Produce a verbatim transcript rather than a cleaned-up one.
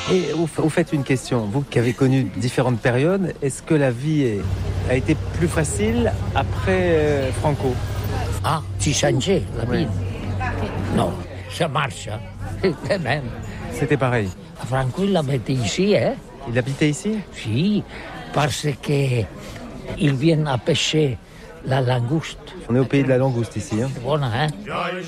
Et au, au fait, une question. Vous qui avez connu différentes périodes, est-ce que la vie est, a été plus facile après euh, Franco? Ah, tu changeais la vie? Oui. Non, ça marche. Hein. Quand même. C'était pareil. Franco, il habitait ici, hein? Il habitait ici? Si, parce que il vient à pêcher la langouste. On est au pays de la langouste ici. Hein. C'est bon, hein?